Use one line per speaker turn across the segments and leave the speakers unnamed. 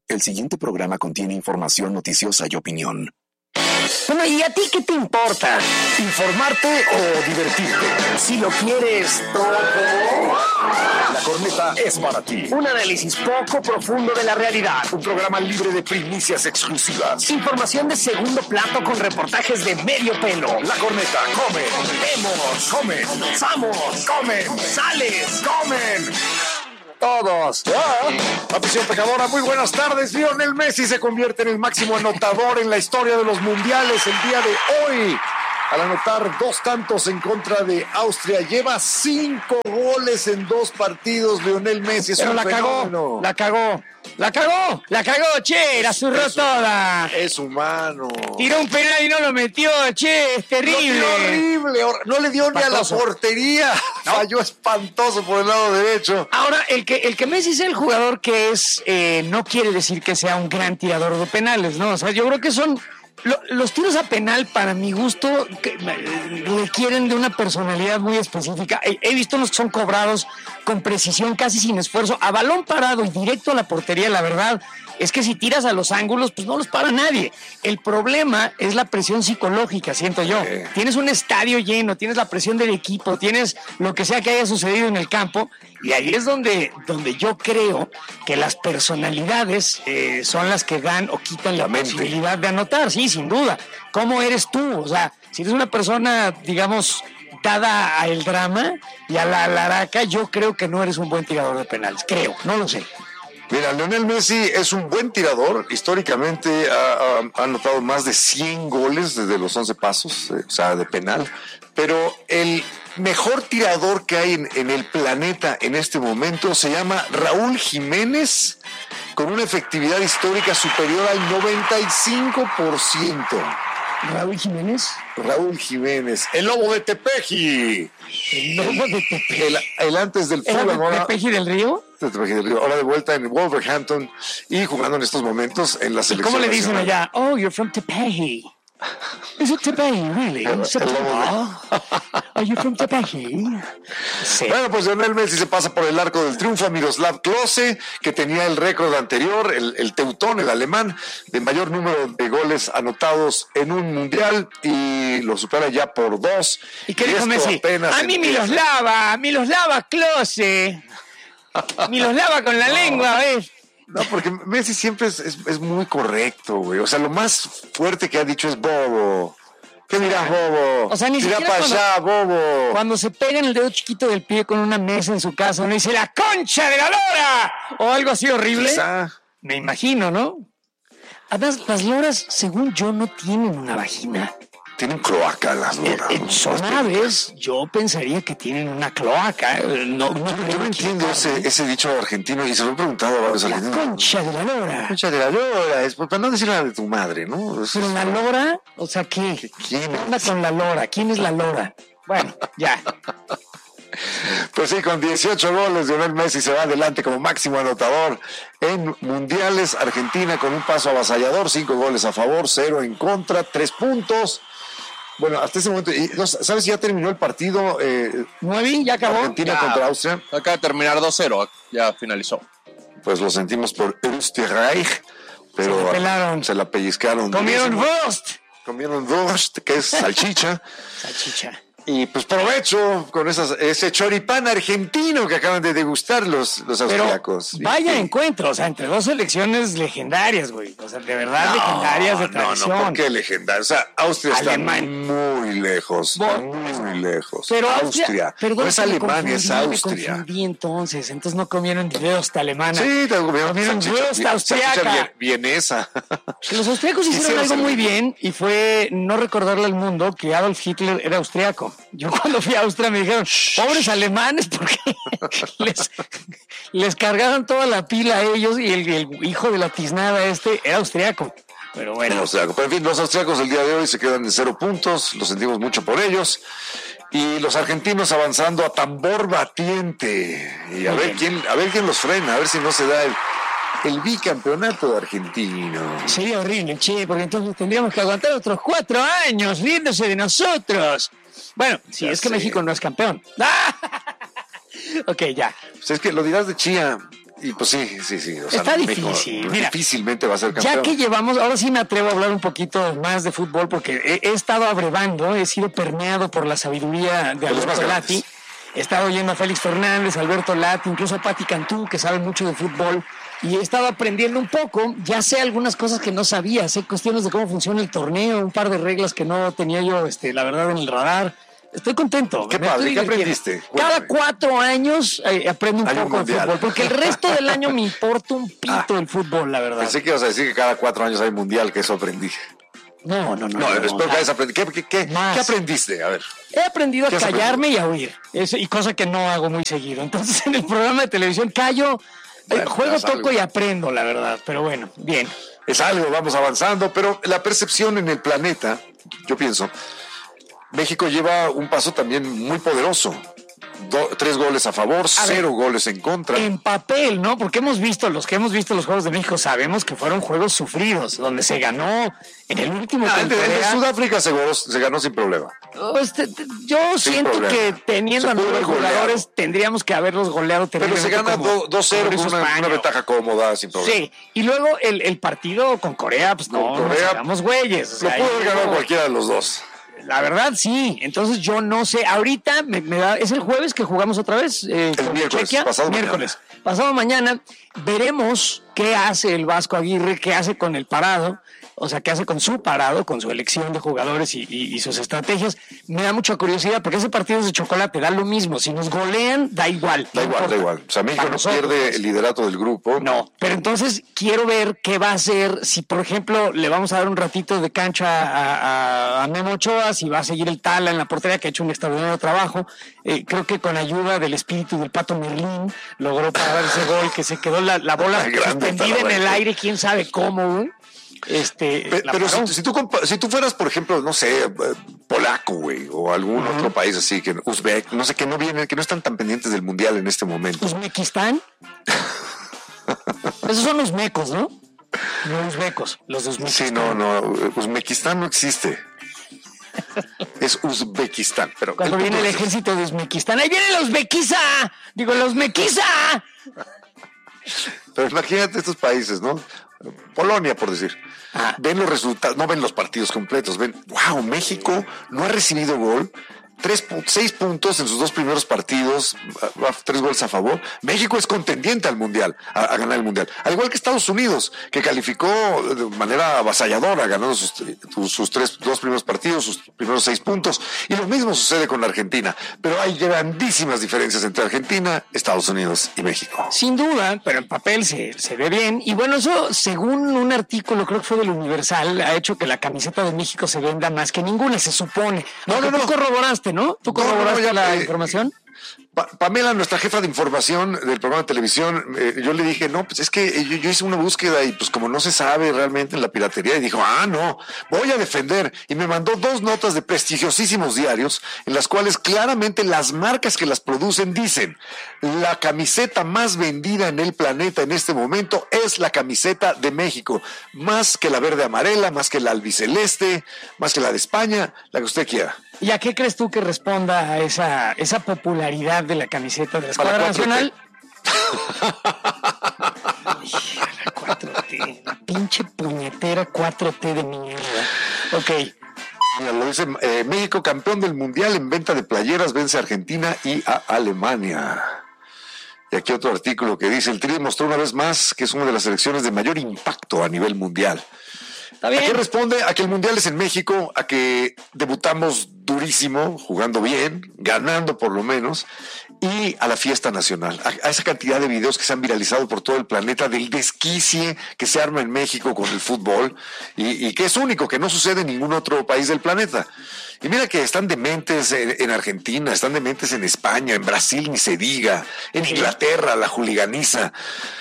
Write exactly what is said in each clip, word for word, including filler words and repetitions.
El siguiente programa contiene información noticiosa y opinión.
Bueno, ¿y a ti qué te importa?
¿Informarte o divertirte?
Si lo quieres todo.
La corneta es para ti.
Un análisis poco profundo de la realidad.
Un programa libre de primicias exclusivas.
Información de segundo plato con reportajes de medio pelo.
La corneta, come.
Vemos,
Comen.
vamos,
Comen.
sales.
Comen.
Todos.
Ah, afición pecadora, muy buenas tardes. Lionel Messi se convierte en el máximo anotador en la historia de los mundiales el día de hoy. Al anotar dos tantos en contra de Austria, lleva cinco goles en dos partidos. Lionel Messi es
Pero
un
la
fenómeno.
cagó, la cagó, la cagó, la cagó, che, la zurró
Es-
toda.
Es humano.
Tiró un penal y no lo metió, che, es terrible.
Lo tiró horrible. No le dio ni a la
Espantoso.
portería. Falló espantoso por el lado derecho.
Ahora, el que, el que Messi sea el jugador que es, eh, no quiere decir que sea un gran tirador de penales, ¿no? O sea, yo creo que son... Lo, los tiros a penal, para mi gusto, que, eh, requieren de una personalidad muy específica. He, he visto unos que son cobrados con precisión, casi sin esfuerzo, a balón parado y directo a la portería. La verdad es que si tiras a los ángulos, pues no los para nadie. El problema es la presión psicológica, siento yo.
Sí.
Tienes un estadio lleno, tienes la presión del equipo, tienes lo que sea que haya sucedido en el campo, y ahí es donde, donde yo creo que las personalidades eh, son las que dan o quitan la,
La mente.
posibilidad de anotar, sí, sin duda. ¿Cómo eres tú? O sea, si eres una persona, digamos, dada al drama y a la laraca, yo creo que no eres un buen tirador de penales. Creo, no lo sé.
Mira, Lionel Messi es un buen tirador. Históricamente ha, ha- ha anotado más de cien goles desde los once pasos, eh, o sea, de penal. Pero el mejor tirador que hay en, en el planeta en este momento se llama Raúl Jiménez, con una efectividad histórica superior al noventa y cinco por ciento.
Raúl Jiménez,
Raúl Jiménez, el lobo de Tepeji.
el lobo de Tepeji.
El, el antes del
¿Era
fútbol.
de
ahora-
Tepeji del Río?
de Tepeji del Río, ahora de vuelta en Wolverhampton y jugando en estos momentos en la selección.
¿Cómo le dicen
nacional.
allá? Oh, you're from Tepeji. Is it Tepeji, really?
El-
Is it-
el lobo de-
Oh, are you from Tepeji? Sí.
Bueno, pues Lionel Messi se pasa por el arco del triunfo a Miroslav Klose, que tenía el récord anterior, el, el teutón, el alemán, de mayor número de goles anotados en un mundial, y lo supera ya por dos.
¿Y qué dijo
esto
Messi?
apenas
A mí
empieza.
Miroslava, Miroslava Klose. Miroslava con la lengua, ¿ves?
No, porque Messi siempre es, es, es muy correcto, güey. O sea, lo más fuerte que ha dicho es bobo. ¿Qué dirás, bobo?
O sea, ni
Tira
siquiera
para
cuando-
allá, bobo.
Cuando se pega en el dedo chiquito del pie con una mesa en su casa, uno dice ¡la concha de la lora! O algo así horrible.
Quizá.
Me imagino, ¿no? Además, las loras, según yo, no tienen una vagina.
Tienen cloaca las loras.
Eh,
¿no?
Son aves, yo pensaría que tienen una cloaca. eh, No, no,
Yo no entiendo ese, ese dicho argentino y se lo he preguntado a varios
La
argentinos.
concha de la lora.
Concha de la lora, es para no decir la de tu madre, ¿no? Es-
Pero la lora, o sea, ¿qué?
¿Quién
¿Qué onda
es?
con la lora? ¿Quién es la lora? Bueno, ya.
Pues sí, con dieciocho goles, Lionel Messi se va adelante como máximo anotador en mundiales. Argentina con un paso avasallador, cinco goles a favor, cero en contra, tres puntos. Bueno, hasta ese momento, y, no, ¿sabes si ya terminó el partido eh,
¿Nueve? ¿Ya acabó?
Argentina
Ya.
contra Austria?
Acaba de terminar dos cero, ya finalizó.
Pues lo sentimos por Österreich, pero
Se la pelaron.
se la pellizcaron.
Comieron
durísimo.
Wurst.
Comieron Wurst, que es salchicha.
Salchicha.
Y pues provecho con esas, ese choripán argentino que acaban de degustar los, los
Pero
austriacos.
vaya
Y-
encuentro, o sea, entre dos selecciones legendarias, güey. O sea, de verdad legendarias de
No,
tradición.
no, ¿por qué legendario? O sea, Austria
Alemán.
está muy lejos,
Bo-
muy lejos.
Pero
Austria,
perdón,
no es
que me
Alemania, es
confundí,
Austria.
Me confundí entonces, entonces no comieron Wurst alemana.
Sí, te comieron
Comieron
salchicha,
Wurst
salchicha
austriaca.
bien- vienesa.
Los austriacos hicieron
Quisiera
algo
ser-
muy bien y fue no recordarle al mundo que Adolf Hitler era austriaco. Yo cuando fui a Austria me dijeron, pobres alemanes, porque les, les cargaron toda la pila a ellos y el, el hijo de la tiznada este era austriaco. Pero bueno,
Austriaco. Pero en fin, los austriacos el día de hoy se quedan en cero puntos, lo sentimos mucho por ellos. Y los argentinos avanzando a tambor batiente. Y a
Muy
ver
bien.
quién, a ver quién los frena, a ver si no se da el, el bicampeonato argentino.
sería horrible, che, porque entonces tendríamos que aguantar otros cuatro años riéndose de nosotros. Bueno, si
Ya
es que
sé.
México no es campeón. Ok, ya.
Pues es que lo dirás de Chía. Y pues sí, sí, sí. O sea,
Está
México
difícil. Mira,
difícilmente va a ser campeón.
Ya que llevamos, ahora sí me atrevo a hablar un poquito más de fútbol porque he, he estado abrevando, he sido permeado por la sabiduría de Alberto Lati. He estado oyendo a Félix Fernández, Alberto Lati, incluso a Pati Cantú, que sabe mucho de fútbol. Y he estado aprendiendo un poco, ya sé algunas cosas que no sabía, sé cuestiones de cómo funciona el torneo, un par de reglas que no tenía yo, este, la verdad, en el radar. Estoy contento.
¿Qué padre? ¿Qué aprendiste?
Cada cuatro años eh, aprendo un
Hay un
poco de
mundial.
fútbol, porque el resto del año me importa un pito
Ah.
el fútbol, la verdad.
Pensé que ibas a decir que cada cuatro años hay mundial, que eso aprendí.
No, no, no.
No,
no,
espero
no,
que hayas aprendido. ¿Qué, qué, qué,
Más.
¿Qué aprendiste? A ver.
He aprendido a
¿Qué has
callarme y a huir, eso, y cosa que no hago muy seguido. Entonces, en el programa de televisión callo,
Bueno,
eh, juego,
haz
toco
algo.
y aprendo, la verdad. Pero bueno, bien.
Es algo, vamos avanzando, pero la percepción en el planeta, yo pienso, México lleva un paso también muy poderoso. Do- tres goles a favor,
A
cero
ver.
goles en contra.
En papel, ¿no? Porque hemos visto, los que hemos visto los Juegos de México, sabemos que fueron juegos sufridos, donde se ganó en el último
Ah,
con
el de, el de
Corea.
Sudáfrica se, ganó- se ganó sin problema.
Oh, este, te- yo
Sin
siento
problema.
que teniendo
Se
a
pudo
nueve
haber goleado.
jugadores tendríamos que haberlos goleado
Pero se
terriblemente
gana
como-
do- dos cero
como
con
hizo
una,
España.
una ventaja cómoda, sin problema.
Sí, y luego el, el partido con Corea, pues
Con
no, nos
Corea,
hagamos güeyes. o
Lo
sea,
pudo haber
yo-
ganado cualquiera de los dos.
La verdad, sí. Entonces yo no sé. Ahorita me, me da. ¿Es el jueves que jugamos otra vez? Eh,
El
con
miércoles,
Chequia?
pasado
miércoles. Pasado mañana veremos qué hace el Vasco Aguirre, qué hace con el parado. O sea, qué hace con su parado, con su elección de jugadores y, y- y sus estrategias. Me da mucha curiosidad porque ese partido es de chocolate, da lo mismo. Si nos golean, da igual.
Da
no
igual,
importa.
da igual. O sea, México
Para
no
nosotros,
pierde
pues.
el liderato del grupo.
No, pero entonces quiero ver qué va a hacer, si por ejemplo le vamos a dar un ratito de cancha a, a, a Memo Ochoa, si va a seguir el Tala en la portería, que ha hecho un extraordinario trabajo. Eh, creo que con ayuda del espíritu del Pato Merlín logró parar ese gol, que se quedó la, la bola
Ay, grande
suspendida en
Tala,
el
güey.
aire, quién sabe cómo, güey. Este,
Pe-
la
Pero
paró.
si, si tú compa- si tú fueras, por ejemplo, no sé, eh, polaco, güey, o algún otro país así, que Uzbek, no sé, que no vienen, que no están tan pendientes del mundial en este momento.
Uzbekistán. Esos son los mecos, ¿no? No uzbecos, los de Uzbekistán.
Sí, no, no, Uzbekistán no existe. Es Uzbekistán, pero
Cuando
el
viene el
punto es-
ejército de Uzbekistán, ¡ahí vienen los Bequiza! Digo, los Mequiza.
Pero imagínate estos países, ¿no? Polonia, por decir.
Ah.
Ven los resultados, no ven los partidos completos, ven, wow, México no ha recibido gol, tres, pu- seis puntos en sus dos primeros partidos, a- a- tres goles a favor. México es contendiente al Mundial, a, a ganar el Mundial. Al igual que Estados Unidos, que calificó de manera avasalladora, ganando sus, sus, sus tres, dos primeros partidos, sus primeros seis puntos. Y lo mismo sucede con la Argentina. Pero hay grandísimas diferencias entre Argentina, Estados Unidos y México.
Sin duda, pero en papel se, se ve bien. Y bueno, eso, según un artículo, creo que fue del Universal, ha hecho que la camiseta de México se venda más que ninguna, se supone.
No,
Aunque
no,
tú
no.
corroboraste, ¿no? ¿Tú
No, no, no,
corroboraste
ya,
la
eh,
información?
Pa- Pamela, nuestra jefa de información del programa de televisión, eh, yo le dije, no, pues es que eh, yo, yo hice una búsqueda y pues como no se sabe realmente en la piratería, y dijo, ah, no, voy a defender. Y me mandó dos notas de prestigiosísimos diarios en las cuales claramente las marcas que las producen dicen, la camiseta más vendida en el planeta en este momento es la camiseta de México, más que la verde amarela, más que la albiceleste, más que la de España, la que usted quiera.
¿Y a qué crees tú que responda a esa, esa popularidad de la camiseta de la
Para
escuadra
cuatro T.
nacional? Hija, la cuatro T, la pinche puñetera cuatro T de mierda. Ok.
Mira, lo dice eh, México campeón del mundial en venta de playeras, vence a Argentina y a Alemania. Y aquí otro artículo que dice, el Tri demostró una vez más que es una de las selecciones de mayor impacto a nivel mundial.
Está
¿A qué
bien.
responde? A que el mundial es en México, a que debutamos durísimo, jugando bien, ganando por lo menos, y a la fiesta nacional, a, a esa cantidad de videos que se han viralizado por todo el planeta del desquicie que se arma en México con el fútbol y, y que es único, que no sucede en ningún otro país del planeta. Y mira que están dementes en, en Argentina, están dementes en España, en Brasil ni se diga, en Inglaterra la juliganiza.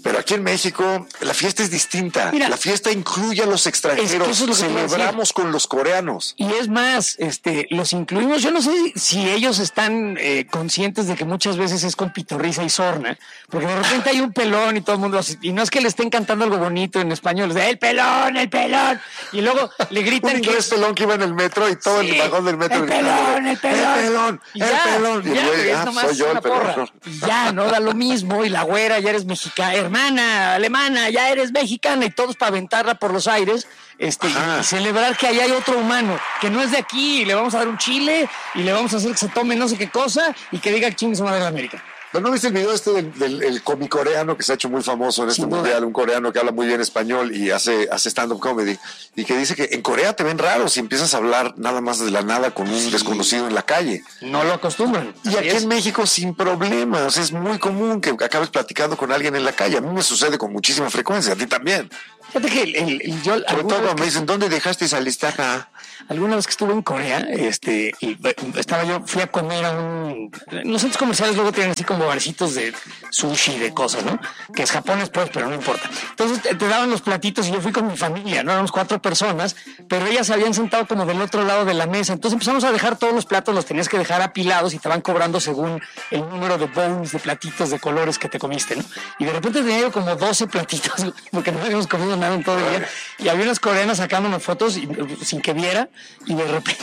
Pero aquí en México la fiesta es distinta.
Mira,
la fiesta incluye a los extranjeros.
Es que eso es lo que te iba a decir.
Celebramos con los coreanos.
Y es más, este, los incluimos. Yo no sé si ellos están eh, conscientes de que muchas veces es con pitorrisa y sorna, porque de repente hay un pelón y todo el mundo, y no es que le estén cantando algo bonito en español, es de el pelón, el pelón, y luego le gritan
un
que
inglés
es
pelón que iba en el metro y todo
sí,
el vagón del metro
el
gritando,
pelón, el pelón,
el pelón,
y
el
ya,
pelón. Y el
ya,
güey,
es
ah,
nomás
soy yo el
una porra.
pelón.
Y ya, no da lo mismo, y la güera, ya eres mexicana, hermana, alemana, ya eres mexicana, y todos para aventarla por los aires, este, y, y celebrar que ahí hay otro humano, que no es de aquí, y le vamos a dar un chile, y le vamos a hacer que se tome no sé qué cosa, y que diga chingue su madre de la América.
¿No, ¿No viste el video este del, del el cómic coreano que se ha hecho muy famoso en este
Sin duda.
mundial? Un coreano que habla muy bien español y hace, hace stand-up comedy. Y que dice que en Corea te ven raro si empiezas a hablar nada más de la nada con un desconocido en la calle.
No lo acostumbran.
Y aquí en México sin problemas. Es muy común que acabes platicando con alguien en la calle. A mí me sucede con muchísima frecuencia. A ti también.
Fíjate que el, el- el- yo...
Sobre
alguna
todo
vez
cuando
que-
me dicen, ¿dónde dejaste esa listaca?
Alguna vez que estuve en Corea, este, y eh, estaba yo, fui a comer a un... Los centros comerciales luego tienen así como barcitos de sushi, de cosas, ¿no? Que es japonés, pues, pero no importa. Entonces te, te daban los platitos y yo fui con mi familia, ¿no? Éramos cuatro personas, pero ellas se habían sentado como del otro lado de la mesa. Entonces empezamos a dejar todos los platos, los tenías que dejar apilados y te van cobrando según el número de bowls, de platitos, de colores que te comiste, ¿no? Y de repente tenía yo como doce platitos, porque no habíamos comido nada en todo el día. Y había unas coreanas sacándome fotos y, sin que viera, y de repente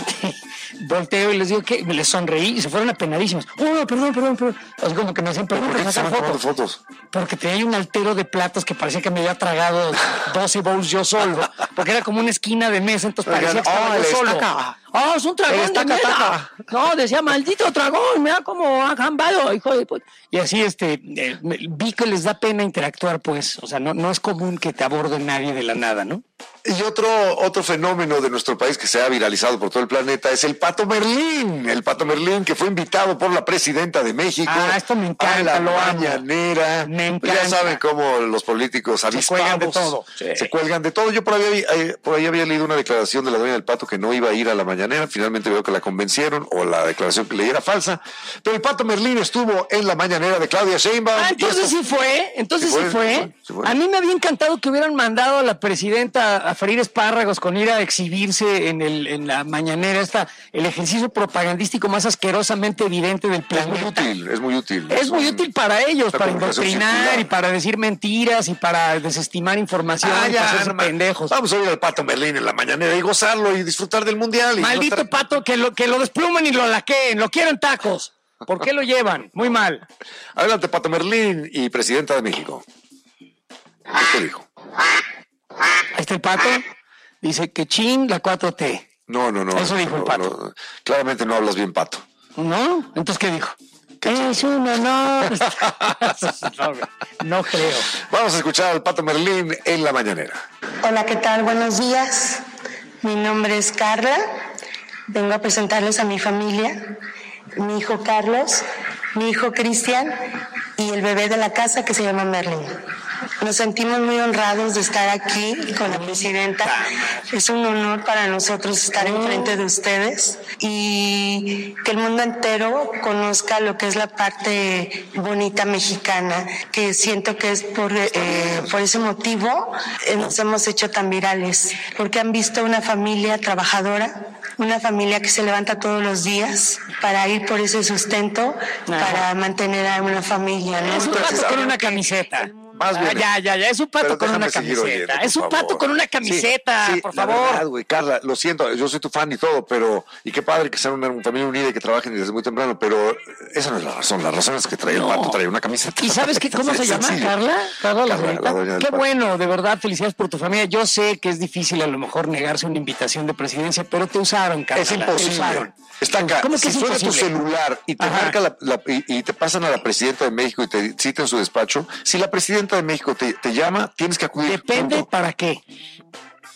volteo y les digo que les sonreí y se fueron apenadísimos. Oh, perdón, perdón, perdón. O sea, como que me decían, perdón,
¿Por qué
por
te
sacar
estaban
fotos.
tomando fotos?
Porque tenía un altero de platos que parecía que me había tragado doce bowls yo solo, porque era como una esquina de mesa, entonces
Oigan,
parecía que estaba
oh,
yo
el
solo.
estaca.
¡Oh, es un
El
dragón de
estaca,
mesa!
taca.
No, decía, maldito dragón, mira cómo ha gambado, hijo de puta. Y así, este, eh, me- vi que les da pena interactuar, pues. O sea, no, no es común que te aborde nadie de la nada, ¿no?
Y otro, otro fenómeno de nuestro país que se ha viralizado por todo el planeta es el Pato Merlín. El Pato Merlín que fue invitado por la presidenta de México
Ah, esto me encanta,
a la
lo amo.
mañanera.
Me
Pues ya
encanta.
saben cómo los políticos avispados
cuelgan de todo. Sí.
se cuelgan de todo. Yo por ahí, eh, por ahí había leído una declaración de la dueña del Pato que no iba a ir a la mañanera. Finalmente veo que la convencieron o la declaración que leí era falsa. Pero el Pato Merlín estuvo en la mañanera de Claudia Sheinbaum.
Ah,
y
entonces
esto-
sí fue, entonces
Sí
sí
fue,
fue.
sí fue, sí fue.
A mí me había encantado que hubieran mandado a la presidenta a freír espárragos con ir a exhibirse en, el, en la mañanera, esta, el ejercicio propagandístico más asquerosamente evidente del
Es
planeta.
muy útil, es muy útil.
Es muy
un-
útil para ellos,
la
para
comunicación
indoctrinar
circular.
y para decir mentiras y para desestimar información
Ah,
y
ya,
para hacerse
no ma-
pendejos.
Vamos a oír al Pato Merlín en la mañanera y gozarlo y disfrutar del mundial. Y
Maldito
no estar-
pato, que lo, que lo desplumen y lo laqueen, lo quieren tacos. ¿Por qué lo llevan? Muy mal.
Adelante, Pato Merlín y presidenta de México. ¿Qué dijo?
Ahí está el pato. Dice que chin la cuatro T.
No, no, no.
Eso dijo el
no,
Pato.
no. Claramente no hablas bien, Pato.
¿No? Entonces, ¿qué dijo? Es un honor. no, no creo.
Vamos a escuchar al Pato Merlín en la mañanera.
Hola, ¿qué tal? Buenos días. Mi nombre es Carla. Vengo a presentarles a mi familia, mi hijo Carlos, mi hijo Cristian y el bebé de la casa que se llama Merlin. Nos sentimos muy honrados de estar aquí con la presidenta. Es un honor para nosotros estar enfrente de ustedes y que el mundo entero conozca lo que es la parte bonita mexicana, que siento que es por, eh, por ese motivo eh, nos hemos hecho tan virales, porque han visto una familia trabajadora, una familia que se levanta todos los días para ir por ese sustento, para mantener a una familia, ¿no?
Es un
Entonces,
pato con
ahora
una
que-
camiseta.
Más
Ah,
bien.
ya, ya, ya. Es un pato
Pero
con una
déjame seguir
camiseta.
oyendo, por
es un
favor.
pato con una camiseta,
Sí, sí,
por
la
favor.
verdad, güey, Carla, lo siento, yo soy tu fan y todo, pero y qué padre que sean una, una familia unida y que trabajen desde muy temprano, pero esa no es la razón. La razón es que trae el
No.
Pato, trae una camiseta.
¿Y sabes qué, cómo se
Es
llama?
sencillo.
¿Carla? ¿Carla la
Carla,
señorita?
la dueña del
Qué
Pato.
bueno, de verdad, felicidades por tu familia. Yo sé que es difícil a lo mejor negarse una invitación de presidencia, pero te usaron, Carla.
Es
te
imposible.
usaron.
Está acá.
¿Cómo que
Si
es
suena tu
imposible?
celular y te
Ajá.
marca la, la- y, y te pasan a la presidenta de México y te cita en su despacho, si la presidenta de México te, te llama, tienes que acudir.
Depende
punto.
para qué.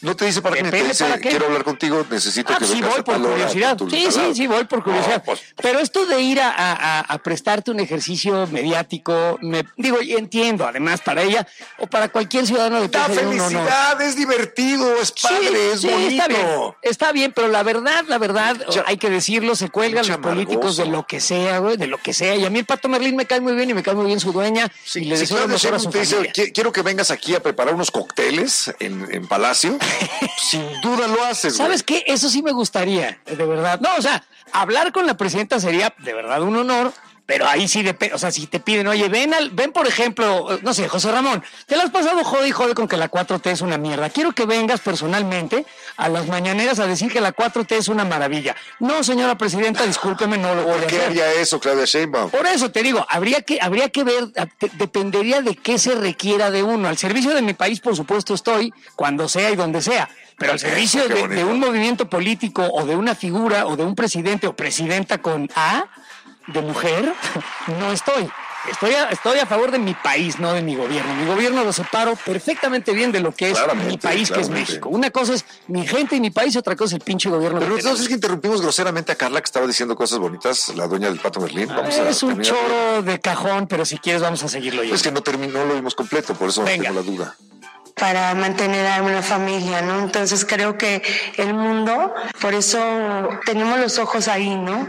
No te dice para qué, te
Depende
dice,
para qué.
quiero hablar contigo, necesito
Ah,
que
sí,
vengas
voy
a
por
tal hora
curiosidad.
con tu
Sí, sí,
taladro.
sí, voy por curiosidad.
No, pues,
Pero esto de ir a, a- a prestarte un ejercicio mediático, me digo, y entiendo, además, para ella o para cualquier ciudadano de
da
que sea un honor.
felicidad, es divertido, es padre,
Sí,
es
sí,
bonito.
Está bien, está bien, pero la verdad, la verdad,
Mucha-
hay que decirlo, se cuelgan
mucha
los políticos de
amargoso.
lo que sea, güey, de lo que sea. Y a mí el Pato Merlín me cae muy bien y me cae muy bien su dueña. y le
Si
deseo lo
Claudia
mejor a
Sheinbaum
su
te dice,
familia.
"Qui- quiero que vengas aquí a preparar unos cócteles en, en Palacio, sin duda lo haces, güey.
¿Sabes qué? Eso sí me gustaría, de verdad. No, o sea, hablar con la presidenta sería de verdad un honor, pero ahí sí depende. O sea, si te piden, oye, ven, al, ven por ejemplo, no sé, José Ramón, te lo has pasado jode y jode con que la cuatro T es una mierda. Quiero que vengas personalmente a las mañaneras a decir que la cuatro T es una maravilla. No, señora presidenta, discúlpeme, no lo voy a
¿Por qué
hacer.
haría eso, Claudia Sheinbaum?
Por eso te digo, habría que, habría que ver, a- te- dependería de qué se requiera de uno. Al servicio de mi país, por supuesto, estoy cuando sea y donde sea. Pero al servicio
Qué
de,
bonito.
de un movimiento político o de una figura o de un presidente o presidenta con A de mujer, no estoy. Estoy a, estoy a favor de mi país, no de mi gobierno. Mi gobierno lo separo perfectamente bien de lo que es
Claramente,
mi país, que es
claramente.
México. Una cosa es mi gente y mi país y otra cosa es el pinche gobierno.
Pero
que
entonces es
tenemos.
que interrumpimos groseramente a Carla, que estaba diciendo cosas bonitas, la dueña del Pato Merlín. Vamos a
Es un
terminar.
choro de cajón, pero si quieres vamos a seguirlo yo.
Es que no terminó, no lo vimos completo, por eso
Venga.
tengo la duda.
para mantener a una familia, ¿no? Entonces creo que el mundo, por eso tenemos los ojos ahí, ¿no?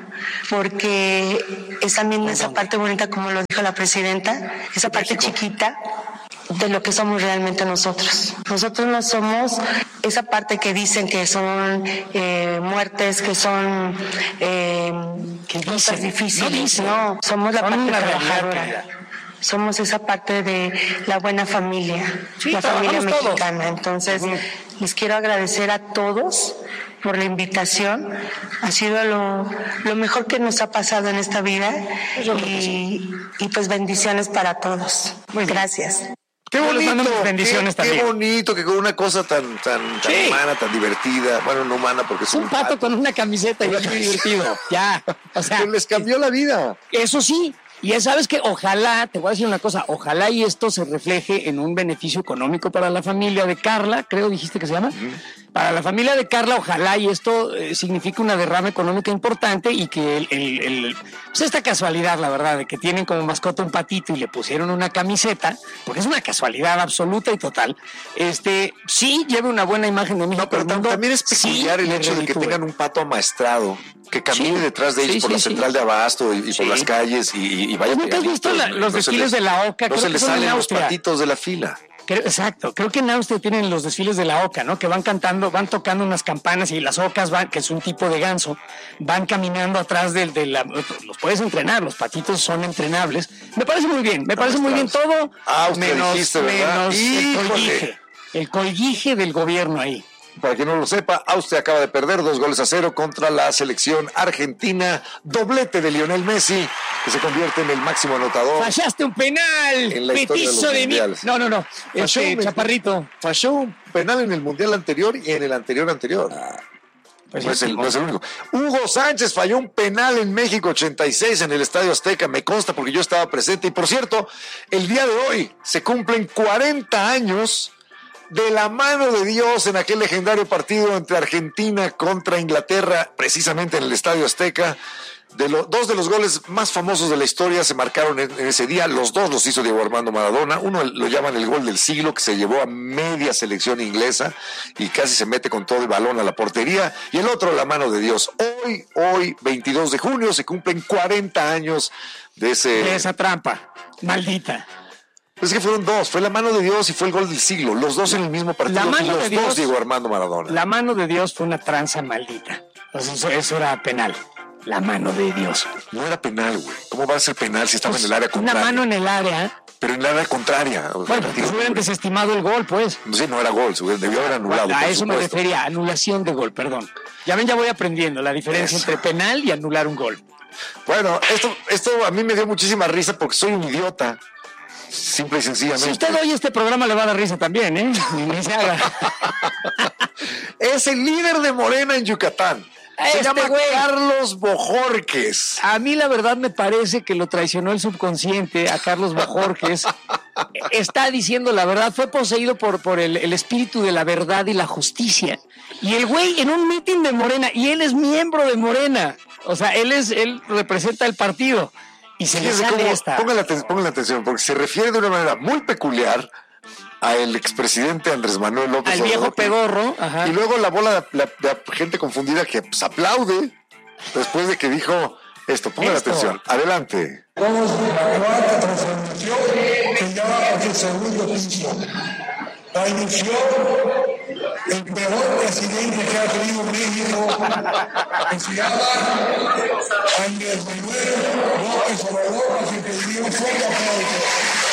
Porque es también esa parte bonita, como lo dijo la presidenta, esa parte chiquita de lo que somos realmente nosotros. Nosotros no somos esa parte que dicen que son eh, muertes, que son eh, cosas difíciles.
no dicen.
No, somos la
Son
parte
una realidad,
trabajadora.
querida.
Somos esa parte de la buena familia,
Sí,
la familia
trabajamos todos.
mexicana. Entonces, les quiero agradecer a todos por la invitación. Ha sido lo, lo mejor que nos ha pasado en esta vida y, y pues bendiciones para todos. Gracias.
Qué
Yo les
bonito,
mando mis bendiciones
qué, qué
también.
bonito que con una cosa tan, tan, tan
Sí.
humana, tan divertida, bueno, no humana porque es
Un pato con una camiseta y es muy divertido. Ya. O sea,
que les cambió la vida.
eso sí. Y ya sabes que ojalá, te voy a decir una cosa, ojalá y esto se refleje en un beneficio económico para la familia de Carla, creo dijiste que se llama. Para la familia de Carla, ojalá y esto eh, signifique una derrama económica importante y que el, el- el- pues esta casualidad, la verdad, de que tienen como mascota un patito y le pusieron una camiseta, porque es una casualidad absoluta y total, este sí lleve una buena imagen de México.
No, pero
al mundo,
también es
sí
peculiar el
le
hecho de que
reditúe.
tengan un pato amaestrado, que camine
Sí,
detrás de ellos
sí,
por
sí,
la
sí.
central de Abasto y, y
Sí.
por las calles y, y- y vaya
¿Nunca has
pegadito,
visto la-
no
los
se
desfiles
les-
de la OCA?
No
Creo
se
que
les
son en
salen los
Austria.
patitos de la fila.
Creo- exacto, creo que en Austria tienen los desfiles de la oca, ¿no? Que van cantando, van tocando unas campanas y las ocas van, que es un tipo de ganso, van caminando atrás del de la, los puedes entrenar, los patitos son entrenables. Me parece muy bien, me parece muy bien todo,
Austria
menos,
dijiste, ¿verdad?
menos el
Híjole.
colguije, el colguije del gobierno ahí.
Para quien no lo sepa, Austria acaba de perder dos goles a cero contra la selección argentina. Doblete de Lionel Messi, que se convierte en el máximo anotador.
Fallaste un penal,
En la historia de
petizo
los
de, mí.
mundiales.
No, no, no,
Falló
este,
un-
chaparrito.
Falló un penal en el mundial anterior y en el anterior anterior.
Pues
no, es
sí,
el, no es el único. Hugo Sánchez falló un penal en México ochenta y seis en el Estadio Azteca, me consta porque yo estaba presente. Y por cierto, el día de hoy se cumplen cuarenta años de la mano de Dios en aquel legendario partido entre Argentina contra Inglaterra, precisamente en el Estadio Azteca. De lo, dos de los goles más famosos de la historia se marcaron en, en ese día. Los dos los hizo Diego Armando Maradona. Uno lo llaman el gol del siglo, que se llevó a media selección inglesa y casi se mete con todo el balón a la portería. Y el otro, la mano de Dios. Hoy, hoy, veintidós de junio, se cumplen cuarenta años de ese...
De esa trampa, maldita.
Es que fueron dos, fue la mano de Dios y fue el gol del siglo. Los dos en el mismo partido.
La mano
y los
de Dios-
dos Diego Armando Maradona.
La mano de Dios fue una tranza maldita. Entonces, eso, eso era penal. La mano de Dios.
No era penal, güey. ¿Cómo va a ser penal si estaba
Pues,
en el área
una
contraria?
mano en el área.
Pero en el área contraria. O sea,
Bueno,
digo,
pues hubieran desestimado el gol, pues.
sí, no era gol, se hubiera- debió haber anulado.
A
por
eso me
supuesto.
refería, anulación de gol, perdón. Ya ven, ya voy aprendiendo la diferencia
Eso.
entre penal y anular un gol.
Bueno, esto, esto a mí me dio muchísima risa porque soy un idiota. Simple y sencillamente.
Si usted oye este programa le va a dar risa también, ¿eh? Ni, ni se haga.
Es el líder de Morena en Yucatán. Se
Este
llama
güey.
Carlos Bojorquez.
A mí la verdad me parece que lo traicionó el subconsciente a Carlos Bojorquez. Está diciendo la verdad, fue poseído por, por el, el espíritu de la verdad y la justicia. Y el güey en un mitin de Morena, y él es miembro de Morena. O sea, él es, él representa el partido. Y se le
Fíjense
sale
cómo-
esta.
Pónganle aten- pónganle atención, porque se refiere de una manera muy peculiar al expresidente Andrés Manuel López
Al viejo
Obrador, que-
pedorro. Ajá.
Y luego la bola de, la- de gente confundida que pues, aplaude después de que dijo esto. Pónganle
Esto.
atención. Adelante.
Vamos a la cuarta transformación que ya va por el segundo piso. La inició el peor presidente que ha tenido México, que se llama Andrés Manuel López Obrador, que pediría un fuerte aplauso.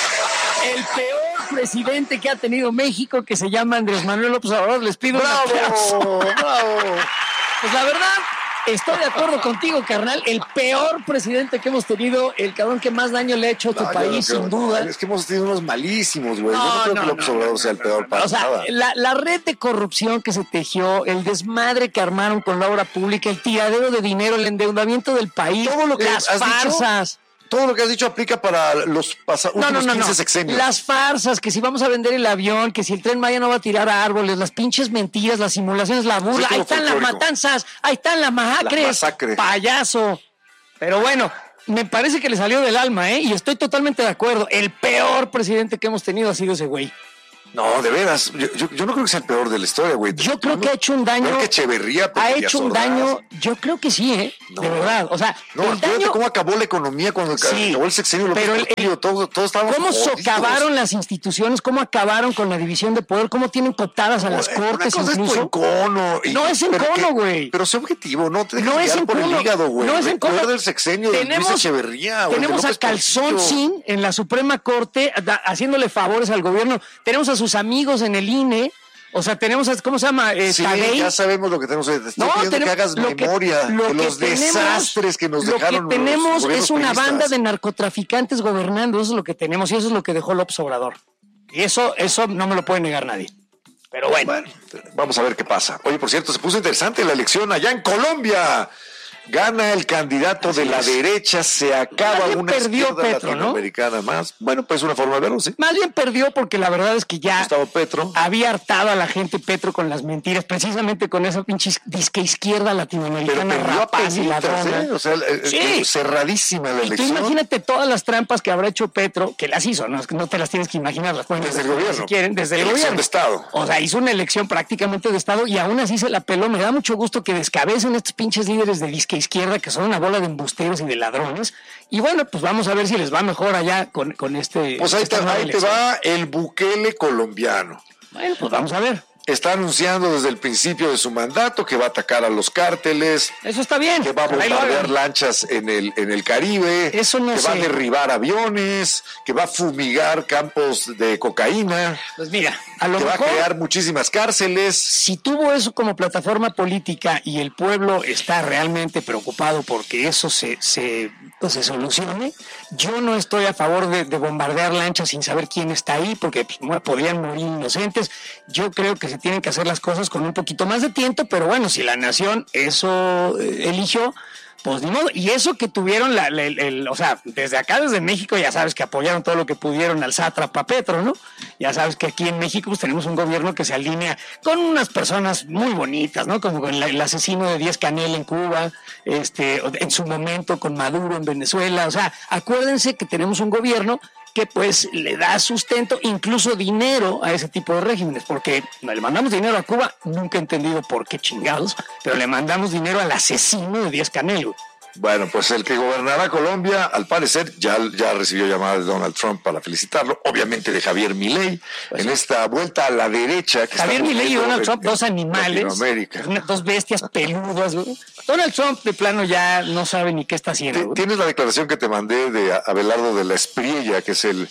El peor presidente que ha tenido México, que se llama Andrés Manuel López Obrador, les pido un aplauso.
¡Bravo! ¡Bravo!
Pues la verdad, estoy de acuerdo contigo, carnal. El peor presidente que hemos tenido, el cabrón que más daño le ha hecho a tu
No, yo
país,
no creo-
sin duda.
Es que hemos tenido unos malísimos, güey. yo no
No,
creo
no,
que López
no,
Obrador
no,
sea el peor para
O sea,
nada.
la, la red de corrupción que se tejió, el desmadre que armaron con la obra pública, el tiradero de dinero, el endeudamiento del país,
Todo lo que
las
has dicho,
farsas.
Todo lo que has dicho aplica para los pasa-
No,
últimos
no, no,
quince
no.
sexenios.
Las farsas, que si vamos a vender el avión, que si el Tren Maya no va a tirar árboles, las pinches mentiras, las simulaciones, la burla,
Sí, todo
ahí están las
folclórico.
matanzas, ahí están las masacres,
La masacre.
payaso. Pero bueno, me parece que le salió del alma, ¿eh? Y estoy totalmente de acuerdo. El peor presidente que hemos tenido ha sido ese güey.
No, de veras. Yo, yo- yo no creo que sea el peor de la historia, güey.
Yo creo que ha hecho un daño.
Peor que Echeverría, Pepe
Ha
Díaz
hecho un
Ordaz.
daño, yo creo que sí, ¿eh?
No.
De verdad. O sea,
No,
el
acuérdate
daño.
cómo acabó la economía cuando
Sí,
acabó el sexenio de López
pero el-
Portillo. Todo, todos estábamos
¿Cómo
jodidos.
socavaron las instituciones? ¿Cómo acabaron con la división de poder? ¿Cómo tienen cooptadas a las
Una
cortes
cosa es tu
incluso?
encono. y-
No es
pero
encono,
que-
güey.
Pero sé objetivo, no te dejes
No es
guiar
en
por el
cono,
hígado, güey.
no es en cono.
Recuerda el sexenio de Luis Echeverría. o el de
tenemos a
López
Calzón
Portillo.
Sin en la Suprema Corte da- haciéndole favores al gobierno. Tenemos a sus amigos en el I N E. O sea, tenemos a, ¿cómo se llama? Eh,
Sí,
Tadei.
ya sabemos lo que tenemos. Te estoy
No,
pidiendo
tenemos-
que hagas
lo que-
memoria
lo
de
que
los
tenemos-
desastres que nos dejaron
Lo que
los
tenemos
gobiernos
es una
priistas.
banda de narcotraficantes gobernando, eso es lo que tenemos y eso es lo que dejó López Obrador. Y eso, eso no me lo puede negar nadie. Pero bueno.
Bueno, vamos a ver qué pasa. Oye, por cierto, se puso interesante la elección allá en Colombia. Gana el candidato de la derecha, se acaba
Más bien
una
perdió
izquierda
Petro, ¿no?
latinoamericana más. Bueno, pues una forma de verlo, sí.
Más bien perdió porque la verdad es que ya
Gustavo Petro.
había hartado a la gente Petro con las mentiras, precisamente con esa pinche disque izquierda
Pero
latinoamericana
perdió a
rapaz y
penitas,
ladrona.
¿eh? O sea, eh,
Sí.
eh, cerradísima la
Y tú
elección.
imagínate todas las trampas que habrá hecho Petro, que las hizo, no, Es que no te las tienes que imaginar, las pueden
Desde el
descubrir
gobierno.
si quieren, desde el
Elección
gobierno.
de Estado.
O sea, hizo una elección prácticamente de Estado y aún así se la peló. Me da mucho gusto que descabecen estos pinches líderes de disque izquierda que son una bola de embusteros y de ladrones. Y bueno, pues vamos a ver si les va mejor allá con, con este.
Pues ahí te,
esta nueva
ahí te
elección.
va el Bukele colombiano.
Bueno, pues vamos a ver.
Está anunciando desde el principio de su mandato que va a atacar a los cárteles,
Eso está bien.
que va a
Ojalá y lo
bombardear
hagan.
lanchas en el, en el Caribe,
Eso no
que va a
sé.
derribar aviones, que va a fumigar campos de cocaína,
Pues mira, a lo
que va a
mejor.
crear muchísimas cárceles.
Si tuvo eso como plataforma política y el pueblo está realmente preocupado porque eso se, se, pues, se solucione, yo no estoy a favor de, de bombardear lanchas sin saber quién está ahí, porque pues, mu- podrían morir inocentes. Yo creo que se tienen que hacer las cosas con un poquito más de tiempo, pero bueno, si la nación eso eh, eligió, pues ni modo. Y eso que tuvieron, la, la- el, el- o sea, desde acá, desde México, ya sabes que apoyaron todo lo que pudieron al sátrapa Petro, ¿no? Ya sabes que aquí en México pues tenemos un gobierno que se alinea con unas personas muy bonitas, ¿no? Como con la- el asesino de Díaz Canel en Cuba, este, en su momento con Maduro en Venezuela. O sea, acuérdense que tenemos un gobierno que pues le da sustento, incluso dinero a ese tipo de regímenes, porque le mandamos dinero a Cuba, nunca he entendido por qué chingados, pero le mandamos dinero al asesino de Díaz Canel, güey.
Bueno, pues el que gobernará Colombia, al parecer, ya, ya recibió llamada de Donald Trump para felicitarlo, obviamente de Javier Milei, en esta vuelta a la derecha. Que
Javier
está
Milei y
ocurriendo
Donald
en-
Trump,
en
dos animales,
Latinoamérica.
una- dos bestias peludas, güey. Donald Trump de plano ya no sabe ni qué está haciendo,
Ti-
güey.
Tienes la declaración que te mandé de Abelardo de la Espriella, que es el,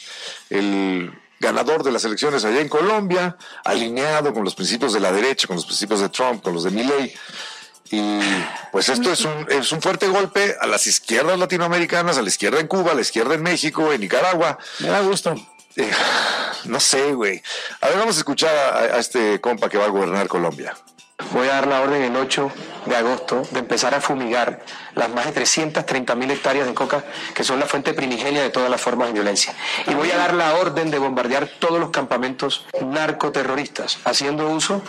el ganador de las elecciones allá en Colombia, alineado con los principios de la derecha, con los principios de Trump, con los de Milei. Y pues esto es un, es un fuerte golpe a las izquierdas latinoamericanas, a la izquierda en Cuba, a la izquierda en México, en Nicaragua.
Me da gusto.
Eh, no sé, güey. A ver, vamos a escuchar a, a este compa que va a gobernar Colombia.
Voy a dar la orden en ocho de agosto de empezar a fumigar las más de trescientas treinta mil hectáreas de coca que son la fuente primigenia de todas las formas de violencia. Y voy a dar la orden de bombardear todos los campamentos narcoterroristas, haciendo uso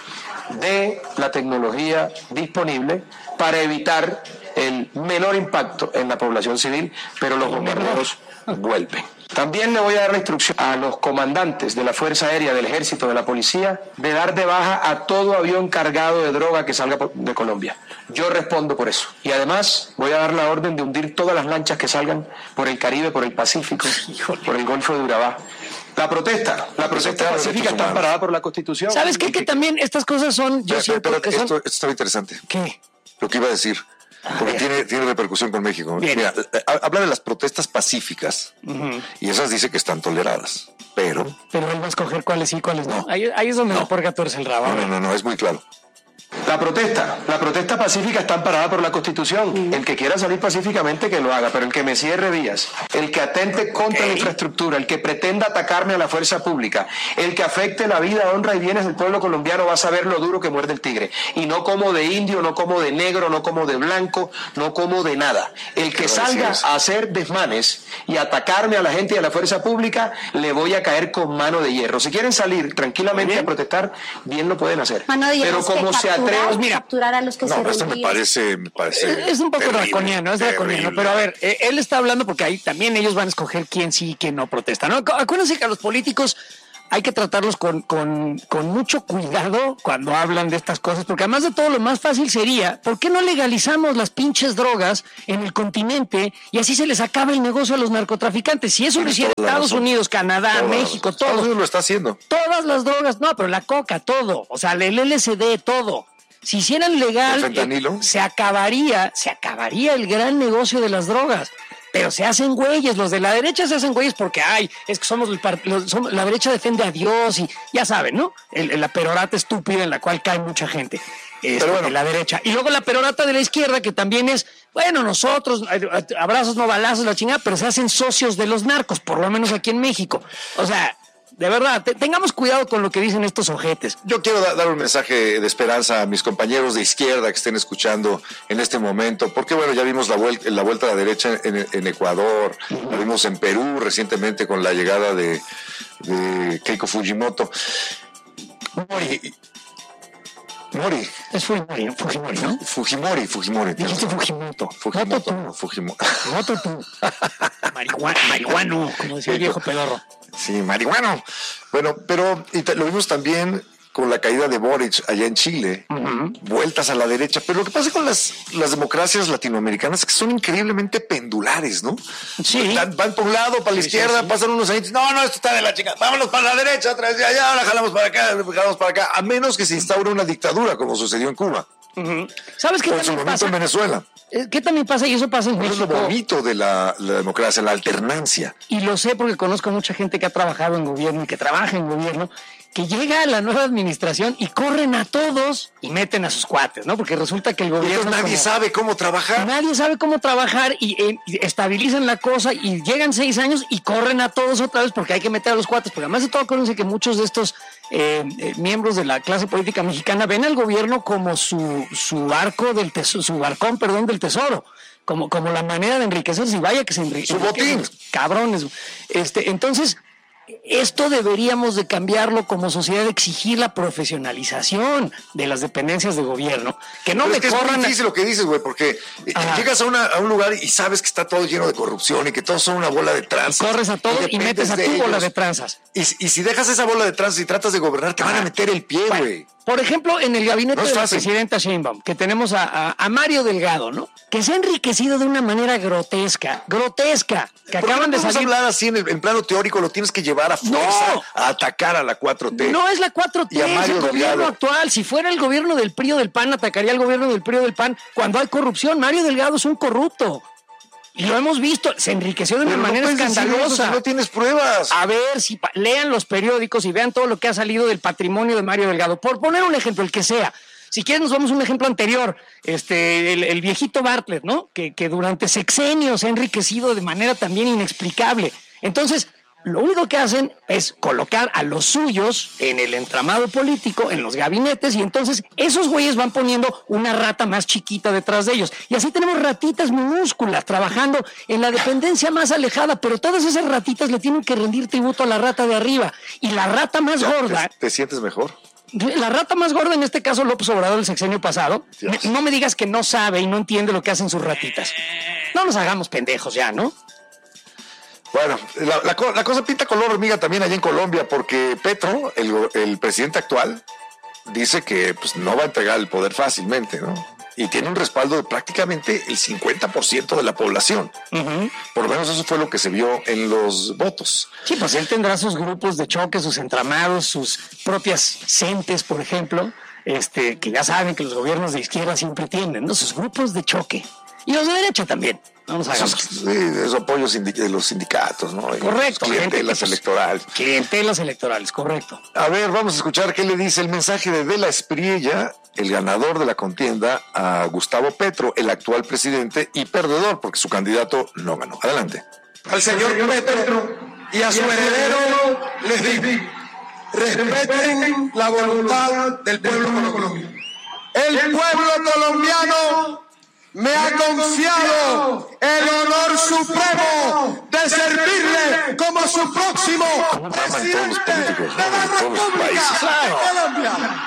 de la tecnología disponible para evitar el menor impacto en la población civil, pero los bombardeos vuelven. También le voy a dar la instrucción a los comandantes de la Fuerza Aérea, del Ejército, de la Policía, de dar de baja a todo avión cargado de droga que salga de Colombia. Yo respondo por eso. Y además voy a dar la orden de hundir todas las lanchas que salgan por el Caribe, por el Pacífico, por el Golfo de Urabá. La protesta, la protesta pacífica está amparada por la Constitución.
¿Sabes qué? Que también estas cosas son... Yo
Pero,
siento
pero
que
esto,
son...
esto estaba interesante.
¿Qué?
Lo que iba a decir. Porque tiene, tiene repercusión con México.
Bien.
Mira, habla de las protestas pacíficas uh-huh. y esas dice que están toleradas, pero...
Pero él va a escoger cuáles sí y cuáles no. no. Ahí, ahí es donde no. la porca tuerce el rabo.
No, no, no, no, es muy claro.
La protesta, la protesta pacífica está amparada por la Constitución. El que quiera salir pacíficamente que lo haga, pero el que me cierre vías, el que atente contra okay. la infraestructura, el que pretenda atacarme a la fuerza pública, el que afecte la vida, honra y bienes del pueblo colombiano va a saber lo duro que muerde el tigre. Y no como de indio, no como de negro, no como de blanco, no como de nada. El que salga a hacer desmanes y atacarme a la gente y a la fuerza pública, le voy a caer con mano de hierro. Si quieren salir tranquilamente a protestar, bien lo pueden hacer. Pero como se atreve,
pues mira, capturar a los que
no,
se
esto me parece, me parece
es un poco
terrible,
draconiano, es draconiano, pero a ver, eh, él está hablando porque ahí también ellos van a escoger quién sí y quién no protesta, ¿no? Acuérdense que a los políticos hay que tratarlos con, con, con mucho cuidado cuando hablan de estas cosas, porque además de todo lo más fácil sería, ¿por qué no legalizamos las pinches drogas en el continente y así se les acaba el negocio a los narcotraficantes? Si eso lo hiciera Estados Unidos, Canadá, todas,
todo.
México, todo.
Estados Unidos lo está haciendo.
Todas las drogas, no, pero la coca, todo, o sea, el L S D, todo. Si hicieran legal, eh, se acabaría, se acabaría el gran negocio de las drogas. Pero se hacen güeyes, los de la derecha se hacen güeyes porque, ay, es que somos, el par- los, somos la derecha defiende a Dios y ya saben, ¿no? El, el, la perorata estúpida en la cual cae mucha gente. Es Pero bueno. de la derecha. Y luego la perorata de la izquierda, que también es, bueno, nosotros, abrazos no balazos, la chingada, pero se hacen socios de los narcos, por lo menos aquí en México. O sea... De verdad, te, tengamos cuidado con lo que dicen estos ojetes.
Yo quiero da, dar un mensaje de esperanza a mis compañeros de izquierda que estén escuchando en este momento, porque bueno, ya vimos la vuelta, la vuelta a la derecha en, en Ecuador, uh-huh. la vimos en Perú recientemente con la llegada de, de Keiko Fujimoto. Mori. Mori.
Es Fujimori, ¿no? Fujimori, ¿no?
Fujimori, Fujimori.
Dijiste Fujimoto.
Fujimoto. Moto Fujimoto.
Moto tú. Marihuana, marihuano, como decía el viejo pedorro.
Sí, marihuano. Bueno, pero y te, lo vimos también con la caída de Boric allá en Chile, uh-huh. vueltas a la derecha. Pero lo que pasa con las, las democracias latinoamericanas es que son increíblemente pendulares, ¿no?
Sí.
Van, van por un lado, para la sí, izquierda, sí, sí. pasan unos años, no, no, esto está de la chica, vámonos para la derecha, otra vez de allá, ahora jalamos para acá, jalamos para acá, a menos que se instaure una dictadura, como sucedió en Cuba.
Uh-huh. ¿Sabes qué?
Por su momento en Venezuela.
¿Qué también pasa? Y eso pasa en México.
Es lo bonito de la, la democracia, la alternancia.
Y lo sé porque conozco mucha gente que ha trabajado en gobierno y que trabaja en gobierno, que llega a la nueva administración y corren a todos y meten a sus cuates, ¿no? Porque resulta que el gobierno...
Nadie como, sabe cómo trabajar.
Nadie sabe cómo trabajar y, eh, y estabilizan la cosa y llegan seis años y corren a todos otra vez porque hay que meter a los cuates. Porque además de todo, acuérdense que muchos de estos eh, eh, miembros de la clase política mexicana ven al gobierno como su, su arco del tesoro, su balcón, perdón, del tesoro. Como, como la manera de enriquecerse y vaya que se enriquecen.
Su botín.
Cabrones. Este, entonces... Esto deberíamos de cambiarlo como sociedad, exigir la profesionalización de las dependencias de gobierno. Que no
Pero
me
es que
corran.
Es muy difícil lo que dices, güey, porque Ajá. llegas a, una, a un lugar y sabes que está todo lleno de corrupción y que todos son una bola de tranzas.
Y corres a todos y, y metes a tu bola de tranzas.
Y, y si dejas esa bola de tranzas y tratas de gobernar, te van a meter el pie, güey. Bueno,
por ejemplo, en el gabinete no de la presidenta Sheinbaum, que tenemos a, a, a Mario Delgado, ¿no? Que se ha enriquecido de una manera grotesca, grotesca. Que acaban
no
de salir.
hablar así en, el, en plano teórico, lo tienes que llevar a fuerza
no.
a atacar a la cuatro T.
No es la cuatro T,
y a
es
Mario
el gobierno
Delgado.
actual. Si fuera el gobierno del P R I o del P A N, atacaría al gobierno del P R I o del P A N cuando hay corrupción. Mario Delgado es un corrupto. Y lo hemos visto, se enriqueció de una
Pero
manera
no
escandalosa.
Si no tienes pruebas.
A ver, si pa- lean los periódicos y vean todo lo que ha salido del patrimonio de Mario Delgado. Por poner un ejemplo, el que sea. Si quieren nos vamos a un ejemplo anterior, este, el, el viejito Bartlett, ¿no? Que, que durante sexenios se ha enriquecido de manera también inexplicable. Entonces, lo único que hacen es colocar a los suyos en el entramado político, en los gabinetes, y entonces esos güeyes van poniendo una rata más chiquita detrás de ellos. Y así tenemos ratitas minúsculas trabajando en la dependencia más alejada, pero todas esas ratitas le tienen que rendir tributo a la rata de arriba. Y la rata más
Ya,
gorda...
¿Te, te sientes mejor?
La rata más gorda, en este caso López Obrador, el sexenio pasado,
Dios.
no me digas que no sabe y no entiende lo que hacen sus ratitas. No nos hagamos pendejos ya, ¿no?
Bueno, la, la, la cosa pinta color hormiga también allá en Colombia, porque Petro, el, el presidente actual, dice que pues, no va a entregar el poder fácilmente, ¿no? Y tiene un respaldo de prácticamente el cincuenta por ciento de la población. Uh-huh. Por lo menos eso fue lo que se vio en los votos.
Sí, pues él tendrá sus grupos de choque, sus entramados, sus propias centes, por ejemplo, este, que ya saben que los gobiernos de izquierda siempre tienen, ¿no? Sus grupos de choque. Y los de derecha también. No nos hagamos.
Esos, sí, esos apoyos de los sindicatos, ¿no?
Correcto.
Clientelas
pues,
electorales.
Clientelas electorales, correcto.
A ver, vamos a escuchar qué le dice el mensaje de De la Espriella, el ganador de la contienda, a Gustavo Petro, el actual presidente y perdedor, porque su candidato no ganó. Adelante.
Al señor Petro y a su heredero les digo, respeten la voluntad del pueblo colombiano. El pueblo colombiano me ha confiado el honor supremo de servirle como su próximo presidente de la República de Colombia.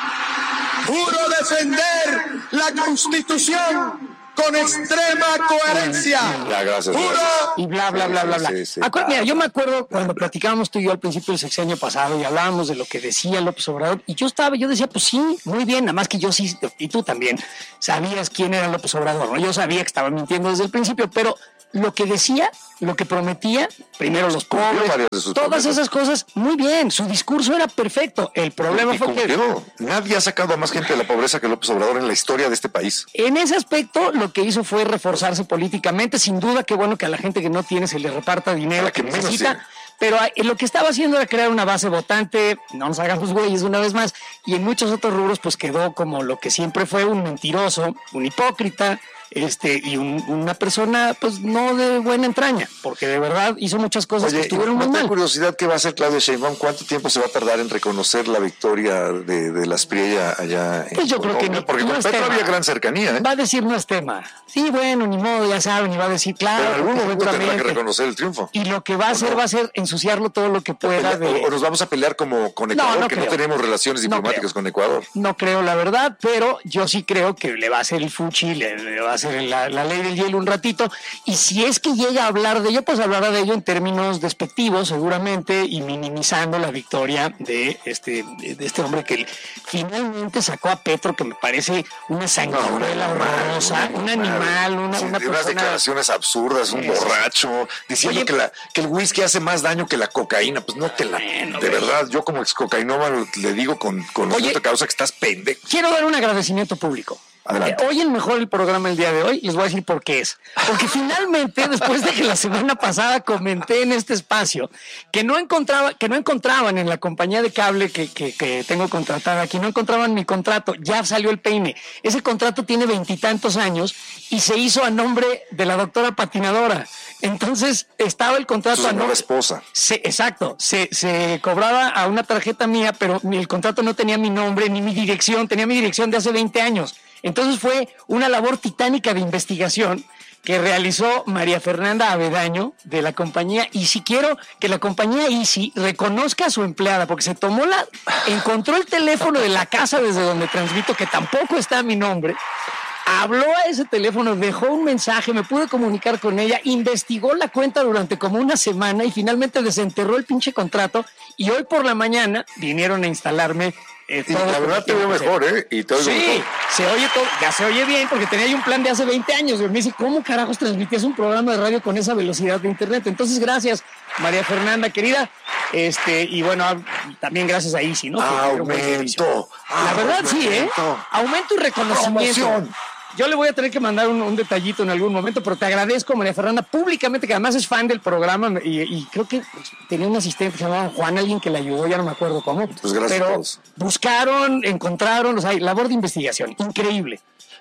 Juro defender la Constitución con extrema coherencia.
Ya, gracias.
Juro. Y bla, bla, bla, bla, bla.
Sí, sí,
Acu- mira, yo me acuerdo cuando platicábamos tú y yo al principio del sexenio pasado y hablábamos de lo que decía López Obrador, y yo estaba, yo decía, pues sí, muy bien, nada más que yo sí, y tú también, sabías quién era López Obrador, ¿no? Yo sabía que estaba mintiendo desde el principio, pero lo que decía, lo que prometía, primero los pobres, todas promesas. Esas cosas, muy bien, su discurso era perfecto. El problema
y
fue
cumplió.
que...
Nadie ha sacado a más gente de la pobreza que López Obrador en la historia de este país.
En ese aspecto, lo que hizo fue reforzarse políticamente. Sin duda, qué bueno que a la gente que no tiene se le reparta dinero que, que necesita. Pero lo que estaba haciendo era crear una base votante, no nos hagamos güeyes una vez más, y en muchos otros rubros pues quedó como lo que siempre fue un mentiroso, un hipócrita, este y un, una persona pues no de buena entraña, porque de verdad hizo muchas cosas
Oye,
que estuvieron muy
mal.
mal.
Curiosidad, ¿qué va a hacer Claudia Sheinbaum? ¿Cuánto tiempo se va a tardar en reconocer la victoria de, de la Espriella allá en
Pues yo creo
Colombia?
que ni,
porque
no
con
es
Petro
tema.
Había gran cercanía, ¿eh?
Va a decir no es tema. Sí, bueno, ni modo, ya saben, y va a decir claro.
Pero en algún momento tendrá que
seguramente.
reconocer el triunfo.
Y lo que va a hacer
no?
va a ser ensuciarlo todo lo que pueda. De...
O, o nos vamos a pelear como con Ecuador,
no, no
que
creo.
no tenemos relaciones
No
diplomáticas
creo.
con Ecuador.
No creo, la verdad, pero yo sí creo que le va a hacer el fuchi, le, le va a hacer la, la ley del hielo un ratito, y si es que llega a hablar de ello, pues hablará de ello en términos despectivos seguramente y minimizando la victoria de este de este hombre que finalmente sacó a Petro, que me parece una sanguijuela
No,
horrorosa, un animal, una,
sí,
una
de
persona...
unas declaraciones absurdas, un
Sí,
borracho, diciendo
Oye,
que, la, que el whisky hace más daño que la cocaína. Pues no te la...
Bueno,
de
güey.
verdad, yo como ex cocainómano le digo con, con
Oye,
esta causa que estás pendejo.
Quiero dar un agradecimiento público.
Adelante.
Eh, Oyen mejor el programa el día de hoy, les voy a decir por qué es. Porque finalmente, después de que la semana pasada comenté en este espacio que no encontraba, que no encontraban en la compañía de cable que, que, que tengo contratada aquí, no encontraban mi contrato, ya salió el peine. Ese contrato tiene veintitantos años y se hizo a nombre de la doctora patinadora. Entonces estaba el contrato
Su
a
nueva
nombre.
esposa.
Se, exacto, se, se cobraba a una tarjeta mía, pero mi- el contrato no tenía mi nombre ni mi dirección, tenía mi dirección de hace veinte años. Entonces fue una labor titánica de investigación que realizó María Fernanda Avedaño de la compañía Easy. Quiero que la compañía Easy reconozca a su empleada, porque se tomó la, encontró el teléfono de la casa desde donde transmito, que tampoco está a mi nombre. Habló a ese teléfono, dejó un mensaje, me pude comunicar con ella, investigó la cuenta durante como una semana y finalmente desenterró el pinche contrato, y hoy por la mañana vinieron a instalarme eh,
Y
todo
la
lo
verdad
que
te veo
tengo que
mejor,
hacer.
¿eh? Y te oigo
Sí,
mejor.
se oye todo, ya se oye bien, porque tenía yo un plan de hace veinte años. Me dice, ¿cómo carajos transmitías un programa de radio con esa velocidad de internet? Entonces, gracias, María Fernanda, querida. Este, y bueno, a- también gracias a Easy, ¿no? Que me dio un buen servicio.
Aumento.
La verdad, sí, ¿eh?
Aumento.
Aumento y reconocimiento.
Promoción.
Yo le voy a tener que mandar un, un detallito en algún momento, pero te agradezco, María Fernanda, públicamente, que además es fan del programa, y, y creo que tenía un asistente que se llamaba Juan, alguien que le ayudó, ya no me acuerdo cómo.
Pues gracias a
pero
todos.
buscaron, encontraron, o sea, labor de investigación, increíble.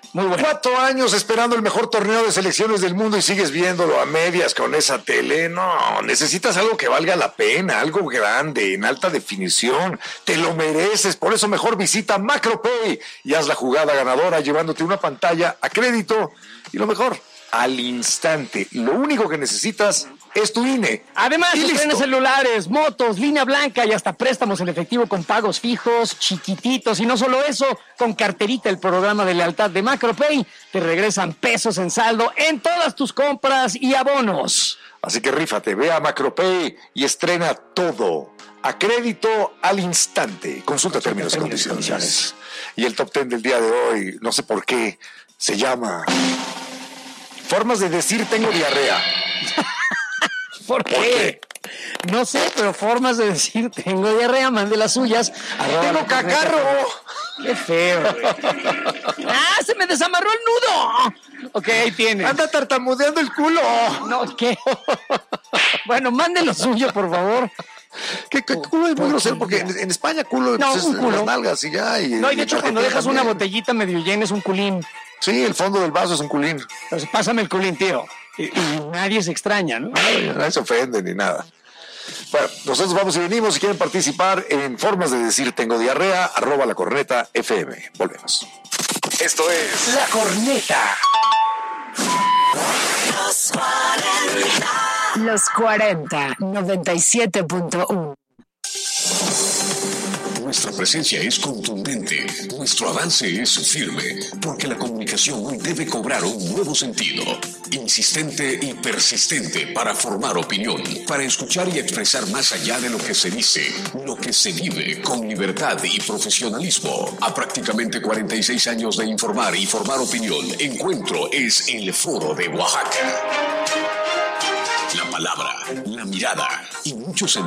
Muy bueno.
Cuatro años esperando el mejor torneo de selecciones del mundo y sigues viéndolo a medias con esa tele. No, necesitas algo que valga la pena, algo grande, en alta definición. Te lo mereces, por eso mejor visita MacroPay y haz la jugada ganadora llevándote una pantalla a crédito y lo mejor, al instante. Lo único que necesitas es tu I N E.
Además,
Y
trenes
listo.
celulares, motos, línea blanca y hasta préstamos en efectivo con pagos fijos, chiquititos. Y no solo eso, con carterita, el programa de lealtad de MacroPay, te regresan pesos en saldo en todas tus compras y abonos.
Así que rífate, ve a MacroPay y estrena todo a crédito al instante. Consulta términos y condiciones. Y el top ten del día de hoy, no sé por qué, se llama Formas de decir tengo diarrea.
¿Por qué? No sé, pero formas de decir tengo diarrea, mande las suyas.
¡Tengo cacarro!
¡Qué feo, güey! ¡Ah, se me desamarró el nudo! Ok, ahí tiene.
¡Anda tartamudeando el culo!
No, ¿qué? Bueno, mande lo suyo, por favor.
¿Qué, qué culo es muy grosero? Porque en, en España culo
No,
pues,
un
es
culo.
las nalgas y ya. Y,
No, y de
y
hecho,
en
cuando
Argentina
dejas una
también.
botellita medio llena es un culín.
Sí, el fondo del vaso es un culín.
Entonces, pásame el culín, tío. Y, y nadie se extraña, ¿no?
Ay, nadie se ofende ni nada. Bueno, nosotros vamos y venimos. Si quieren participar en Formas de decir tengo diarrea, arroba la corneta F M. Volvemos. Esto es La Corneta.
Los cuarenta, noventa y siete punto uno.
Nuestra presencia es contundente, nuestro avance es firme, porque la comunicación hoy debe cobrar un nuevo sentido, insistente y persistente para formar opinión, para escuchar y expresar más allá de lo que se dice, lo que se vive con libertad y profesionalismo. A prácticamente cuarenta y seis años de informar y formar opinión, Encuentro es el Foro de Oaxaca. La palabra, la mirada y muchos